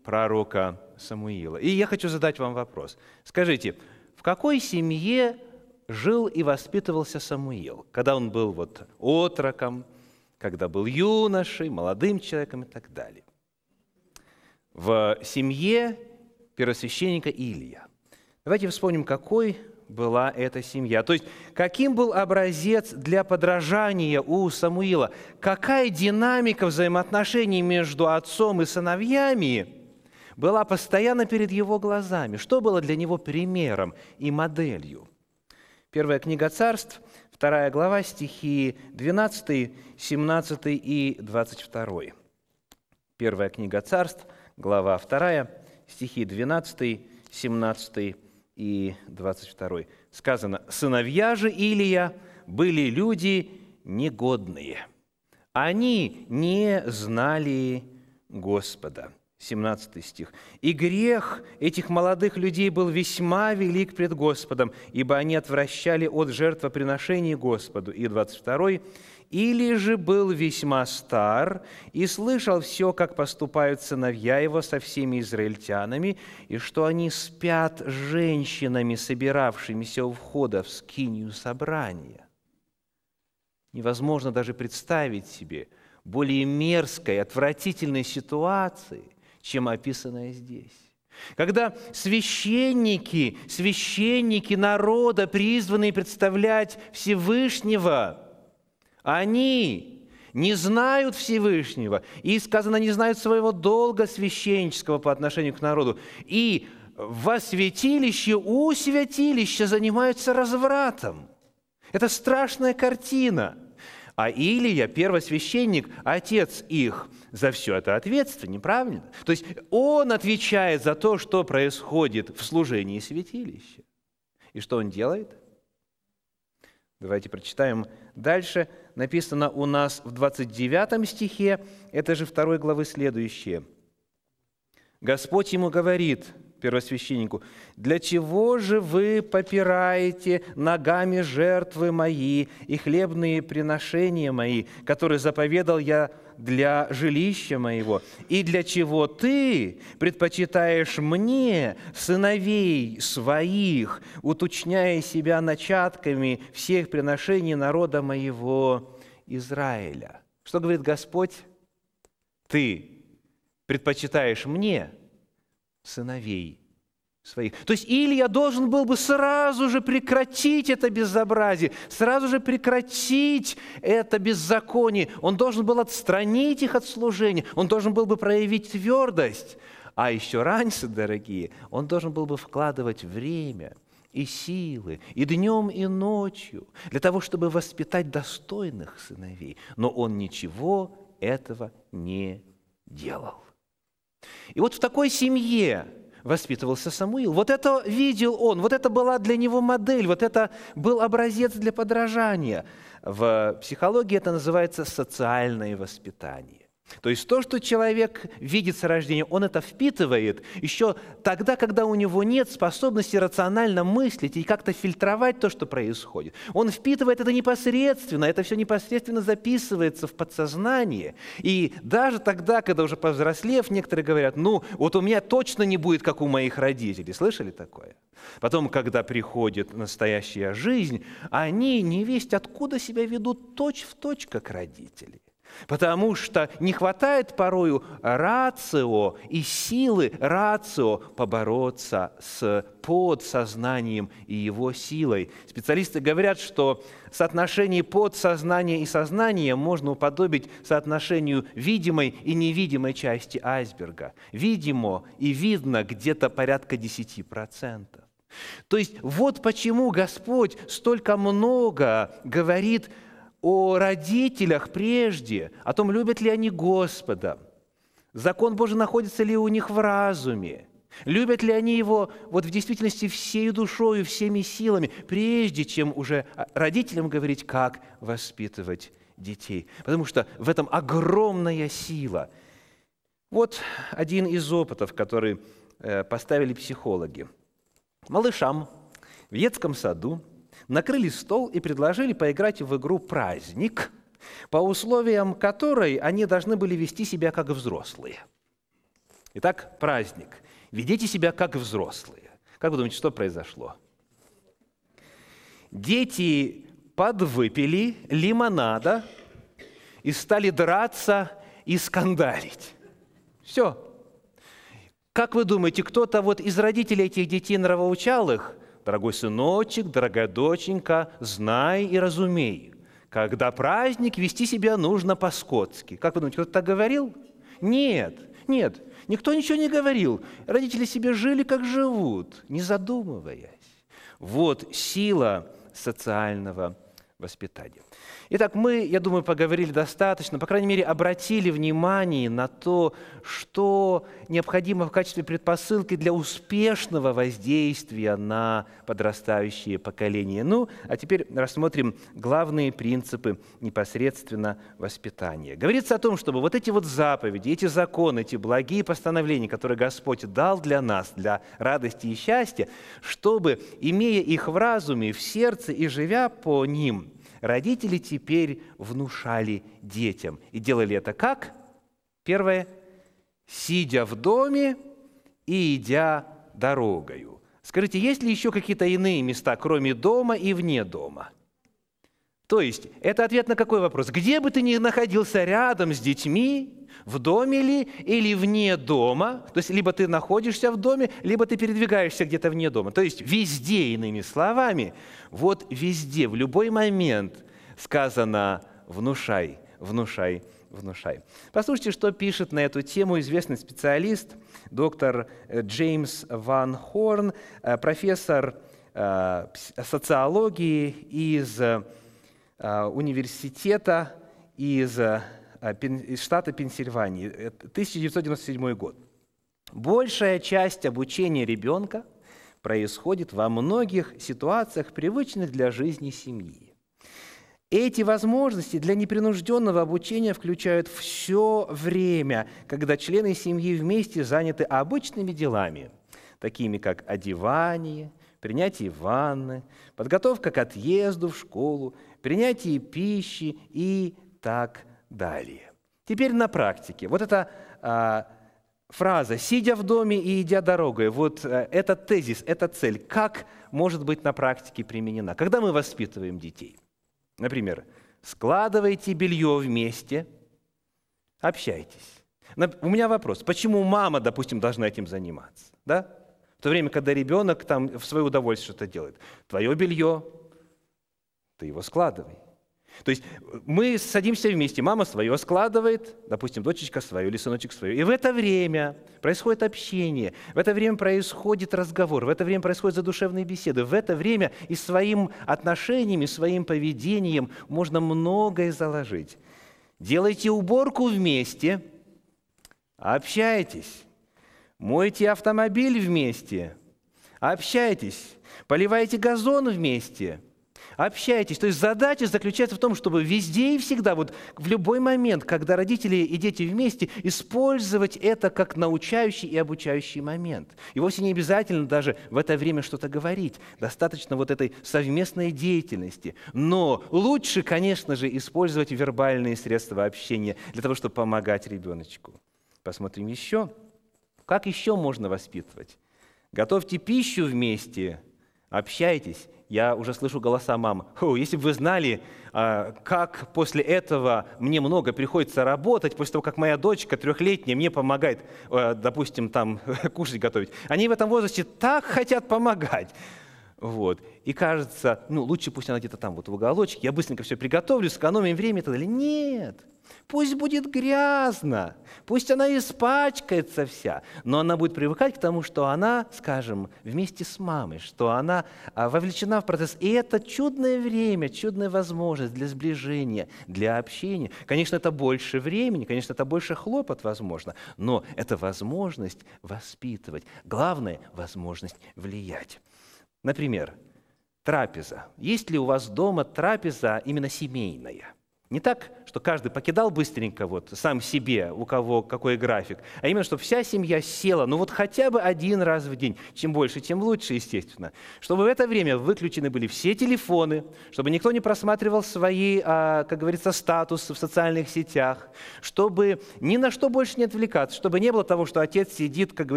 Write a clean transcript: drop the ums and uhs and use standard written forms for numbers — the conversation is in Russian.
пророка Самуила. И я хочу задать вам вопрос. Скажите, в какой семье жил и воспитывался Самуил, когда он был отроком, когда был юношей, молодым человеком и так далее? В семье первосвященника Илия. Давайте вспомним, какой была эта семья. То есть, каким был образец для подражания у Самуила? Какая динамика взаимоотношений между отцом и сыновьями была постоянно перед его глазами? Что было для него примером и моделью? Первая книга Царств, 2 глава, стихи 12, 17 и 22. Первая книга Царств, глава 2, стихи 12, 17 и 22. Сказано: «Сыновья же Илия были люди негодные. Они не знали Господа». 17 стих. «И грех этих молодых людей был весьма велик пред Господом, ибо они отвращали от жертвоприношений Господу». И 22. «Или же был весьма стар и слышал все, как поступают сыновья его со всеми израильтянами, и что они спят с женщинами, собиравшимися у входа в скинию собрания». Невозможно даже представить себе более мерзкой, отвратительной ситуации, чем описанное здесь. Когда священники народа, призванные представлять Всевышнего, они не знают Всевышнего, и, сказано, не знают своего долга священнического по отношению к народу, и во святилище, у святилища занимаются развратом. Это страшная картина. А Илия, первосвященник, отец их, за все это ответственен, правильно? То есть он отвечает за то, что происходит в служении святилища. И что он делает? Давайте прочитаем дальше. Написано у нас в 29 стихе, это же 2 главы следующее. Господь ему говорит, первосвященнику: «Для чего же вы попираете ногами жертвы мои и хлебные приношения мои, которые заповедал я для жилища моего? И для чего ты предпочитаешь мне сыновей своих, уточняя себя начатками всех приношений народа моего Израиля?» Что говорит Господь? Ты предпочитаешь мне сыновей своих. То есть Илия должен был бы сразу же прекратить это безобразие, сразу же прекратить это беззаконие. Он должен был отстранить их от служения, он должен был бы проявить твердость. А еще раньше, дорогие, он должен был бы вкладывать время и силы, и днем, и ночью, для того, чтобы воспитать достойных сыновей. Но он ничего этого не делал. И вот в такой семье воспитывался Самуил. Вот это видел он, вот это была для него модель, вот это был образец для подражания. В психологии это называется социальное воспитание. То есть то, что человек видит с рождения, он это впитывает еще тогда, когда у него нет способности рационально мыслить и как-то фильтровать то, что происходит. Он впитывает это непосредственно, это все непосредственно записывается в подсознание. И даже тогда, когда уже повзрослев, некоторые говорят: вот у меня точно не будет, как у моих родителей. Слышали такое? Потом, когда приходит настоящая жизнь, они невесть откуда себя ведут точь-в-точь, как родители. Потому что не хватает порою рацио и силы рацио побороться с подсознанием и его силой. Специалисты говорят, что соотношение подсознания и сознания можно уподобить соотношению видимой и невидимой части айсберга. Видимо и видно где-то порядка 10%. То есть вот почему Господь столько много говорит о родителях прежде, о том, любят ли они Господа, закон Божий находится ли у них в разуме, любят ли они Его в действительности всей душою, всеми силами, прежде чем уже родителям говорить, как воспитывать детей. Потому что в этом огромная сила. Вот один из опытов, который поставили психологи. Малышам в детском саду накрыли стол и предложили поиграть в игру «Праздник», по условиям которой они должны были вести себя как взрослые. Итак, праздник. Ведите себя как взрослые. Как вы думаете, что произошло? Дети подвыпили лимонада и стали драться и скандалить. Все. Как вы думаете, кто-то вот из родителей этих детей нравоучал их? Дорогой сыночек, дорогая доченька, знай и разумей, когда праздник, вести себя нужно по-скотски. Как вы думаете, кто-то так говорил? Нет, никто ничего не говорил. Родители себе жили, как живут, не задумываясь. Вот сила социального воспитания. Итак, мы, я думаю, поговорили достаточно, по крайней мере, обратили внимание на то, что необходимо в качестве предпосылки для успешного воздействия на подрастающее поколение. Ну, а теперь рассмотрим главные принципы непосредственно воспитания. Говорится о том, чтобы вот эти вот заповеди, эти законы, эти благие постановления, которые Господь дал для нас, для радости и счастья, чтобы, имея их в разуме, в сердце и живя по ним, родители теперь внушали детям. И делали это как? Первое. Сидя в доме и идя дорогою. Скажите, есть ли еще какие-то иные места, кроме дома и вне дома? То есть, это ответ на какой вопрос? Где бы ты ни находился рядом с детьми, в доме ли или вне дома, то есть, либо ты находишься в доме, либо ты передвигаешься где-то вне дома. То есть, везде, иными словами, вот везде, в любой момент сказано «внушай, внушай, внушай». Послушайте, что пишет на эту тему известный специалист, доктор Джеймс Ван Хорн, профессор социологии из университета из штата Пенсильвания, 1997 год. Большая часть обучения ребенка происходит во многих ситуациях, привычных для жизни семьи. Эти возможности для непринужденного обучения включают все время, когда члены семьи вместе заняты обычными делами, такими как одевание, принятие ванны, подготовка к отъезду в школу, принятие пищи и так далее. Теперь на практике. Вот эта фраза «сидя в доме и идя дорогой», вот этот тезис, эта цель, как может быть на практике применена? Когда мы воспитываем детей? Например, складывайте белье вместе, общайтесь. У меня вопрос, почему мама, допустим, должна этим заниматься? Да? В то время, когда ребенок там в свое удовольствие что-то делает. Твое белье, ты его складывай. То есть мы садимся вместе, мама свое складывает, допустим, дочечка свое или сыночек свое. И в это время происходит общение, в это время происходит разговор, в это время происходят задушевные беседы, в это время и своим отношением, и своим поведением можно многое заложить. Делайте уборку вместе, общайтесь, мойте автомобиль вместе, общайтесь, поливайте газон вместе, общайтесь. То есть задача заключается в том, чтобы везде и всегда, вот в любой момент, когда родители и дети вместе, использовать это как научающий и обучающий момент. И вовсе не обязательно даже в это время что-то говорить. Достаточно вот этой совместной деятельности. Но лучше, конечно же, использовать вербальные средства общения для того, чтобы помогать ребеночку. Посмотрим еще. Как еще можно воспитывать? Готовьте пищу вместе, общайтесь. Я уже слышу голоса мам. Если бы вы знали, как после этого мне много приходится работать, после того, как моя дочка трехлетняя мне помогает, допустим, там кушать готовить. Они в этом возрасте так хотят помогать. Вот. И кажется, лучше пусть она где-то там вот в уголочке, я быстренько все приготовлю, сэкономим время и так далее. Нет, пусть будет грязно, пусть она испачкается вся, но она будет привыкать к тому, что она, скажем, вместе с мамой, что она вовлечена в процесс. И это чудное время, чудная возможность для сближения, для общения. Конечно, это больше времени, конечно, это больше хлопот, возможно, но это возможность воспитывать. Главное – возможность влиять. Например, трапеза. Есть ли у вас дома трапеза именно семейная? Не так, что каждый покидал быстренько вот сам себе, у кого какой график, а именно, чтобы вся семья села, ну вот хотя бы один раз в день. Чем больше, тем лучше, естественно. Чтобы в это время выключены были все телефоны, чтобы никто не просматривал свои, как говорится, статусы в социальных сетях, чтобы ни на что больше не отвлекаться, чтобы не было того, что отец сидит, как говорится,